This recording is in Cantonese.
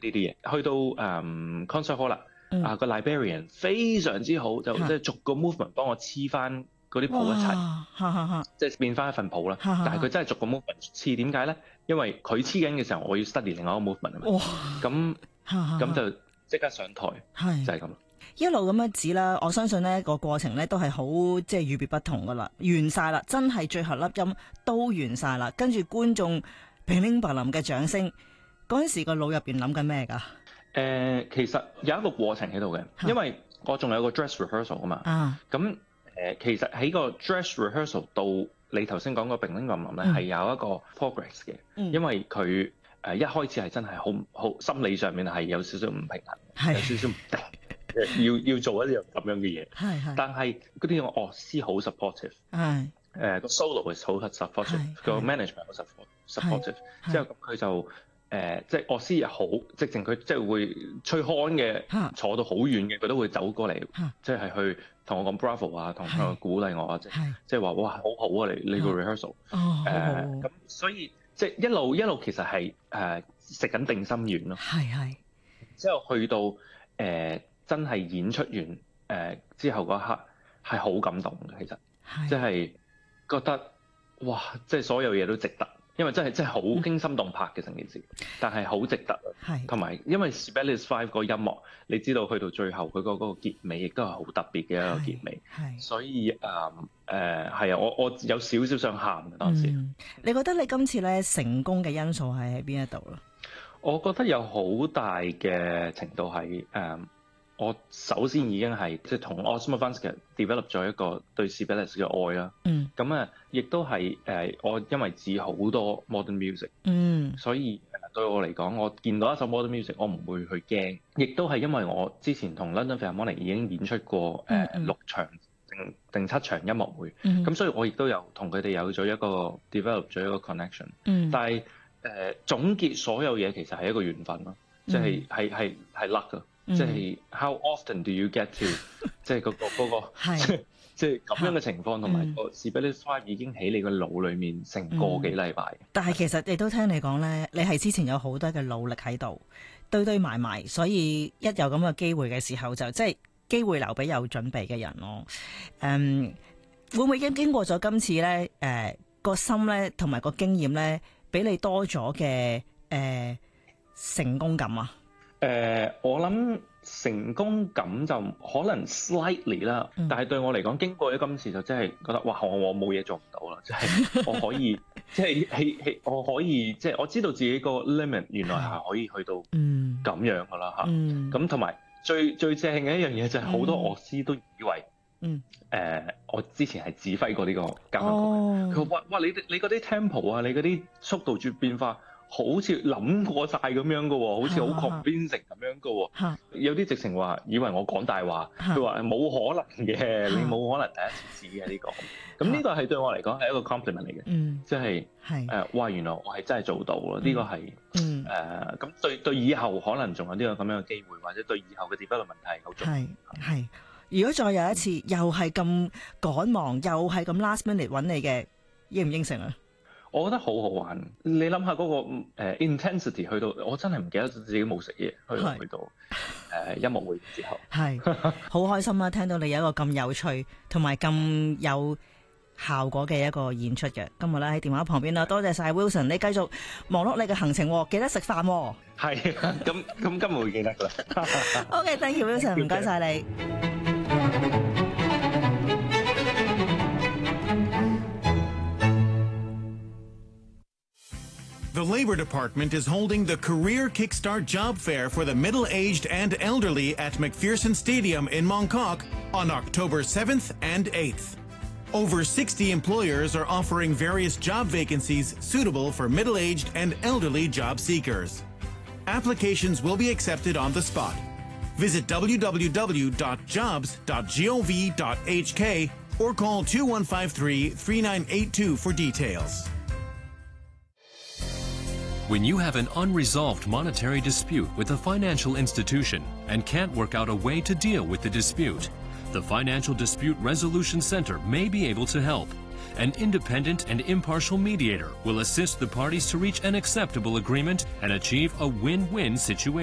呢啲嘢。去到concert hall 啦，個 librarian 非常之好，就即係逐個 movement 幫我黐翻嗰啲譜一齊，即係變翻一份譜啦。但係佢真係逐個 movement 黐，點解咧？因為佢黐緊嘅時候，我要 study 另外一個 movement 啊嘛。咁就即刻上台，就係咁。 一路咁樣指啦，我相信呢個過程咧都係好即係與別不同噶啦，完晒啦，真係最後粒音都完晒啦，跟住觀眾乒鈴乓啷嘅掌聲，嗰陣時個腦入邊諗緊咩㗎？ 其實有一個過程喺度嘅，因為我仲有個 dress rehearsal 啊嘛。咁其實喺個 dress rehearsal 到你頭先講個乒鈴乓啷咧，係有一個 progress 嘅，因為佢一開始係真係好心理上面係有少少唔平衡，有少少唔定。要做一樣咁樣嘅嘢，但係嗰啲樂師好 supportive， 個 solo 係好 supportive， 個 management 好 supportive， 之後咁佢就即係樂師又好，直情佢即係會吹開嘅，坐到好遠嘅佢都會走過嚟，即係去同我講 bravo 啊，同佢鼓勵我啊，即係話哇好好啊你個 rehearsal， 咁所以即係一路其實係食緊定心丸咯，之後去到真係演出完之後嗰刻係好感動嘅，其實即係覺得哇，即係所有嘢都值得，因為真係好驚心動魄嘅成件事，但係好值得。同埋因為 Sibelius 5個音樂，你知道去到最後佢嗰個結尾亦都係好特別嘅一個結尾，所以係啊，我有少少想喊嘅當時。 你覺得你今次咧成功嘅因素係喺邊一度咧？ 我覺得有好大嘅程度係我首先已經係即係同 Osmo Vansky develop 咗一個對 Sibelius 嘅愛啦。咁亦都係我因為指好多 modern music，所以對我嚟講，我見到一首 modern music， 我唔會去驚。亦都係因為我之前同 London Philharmonic 已經演出過6場定7場音樂會，咁所以我亦都有同佢哋有咗一個 develop 咗一個 connection。但係總結所有嘢其實係一個緣分咯，即係係 luck 㗎。即係 how often do you get to 即係嗰個即係咁樣嘅情況，同埋個 Sibelius 5已經喺你個腦裏面成個幾禮拜。 但係其實亦都聽你講咧，你係之前有好多嘅努力喺度堆埋埋，所以一有咁嘅機會嘅時候就即係機會留俾有準備嘅人咯。會唔會經過咗今次咧個心咧同埋個經驗咧，俾你多咗嘅成功感啊？ 我諗成功感就可能 slightly 啦，但係對我嚟講，經過咗今次就真係覺得哇，我冇嘢做唔到啦，即係我可以即係我可以即係我知道自己個 limit 原來係可以去到咁樣噶啦嚇。咁同埋最正嘅一樣嘢就係好多樂師都以為我之前係指揮過呢個交響曲，佢話哇你嗰啲 tempo 啊，你嗰啲速度變化。好似諗過晒咁樣嘅喎，好似好 convincing 咁樣嘅喎。有啲直情話以為我講大話，佢話冇可能嘅，你冇可能第一次試嘅呢個。咁呢個係對我嚟講係一個 compliment 嚟嘅，即係哇原來我係真係做到咯。呢個係咁對以後可能仲有呢個咁樣嘅機會，或者對以後嘅 development 係好重要。 係。如果再有一次又係咁趕忙，又係咁 last minute 揾你嘅，應唔應承啊？ 我覺得好好玩，你諗下嗰個intensity 去到，我真係唔記得自己冇食嘢，去到音樂會之後， 好開心啦！聽到你有一個咁有趣同埋咁有效果嘅一個演出嘅，今日咧喺電話旁邊啦，多謝晒 Wilson， 你繼續忙碌你嘅行程，記得食飯喎。 係，咁今日會記得㗎啦。 OK，thank you Wilson， 唔該晒你。 The Labor Department is holding the Career Kickstart Job Fair for the middle-aged and elderly at McPherson Stadium in Mongkok on October 7th and 8th. Over 60 employers are offering various job vacancies suitable for middle-aged and elderly job seekers. Applications will be accepted on the spot. Visit www.jobs.gov.hk or call 2153-3982 for details. When you have an unresolved monetary dispute with a financial institution and can't work out a way to deal with the dispute, the Financial Dispute Resolution Center may be able to help. An independent and impartial mediator will assist the parties to reach an acceptable agreement and achieve a win-win situation.